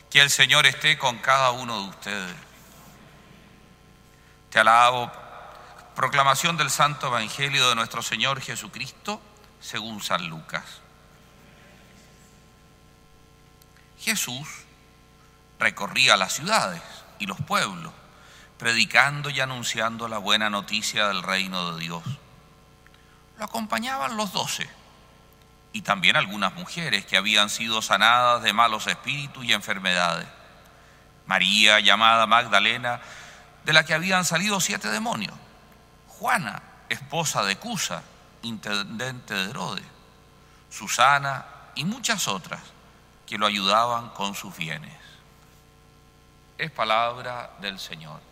Que el Señor esté con cada uno de ustedes. Te alabo. Proclamación del Santo Evangelio de nuestro Señor Jesucristo según San Lucas. Jesús recorría las ciudades y los pueblos, predicando y anunciando la buena noticia del reino de Dios. Lo acompañaban los 12 y también algunas mujeres que habían sido sanadas de malos espíritus y enfermedades. María, llamada Magdalena, de la que habían salido 7 demonios. Juana, esposa de Cusa, intendente de Herodes. Susana y muchas otras que lo ayudaban con sus bienes. Es palabra del Señor.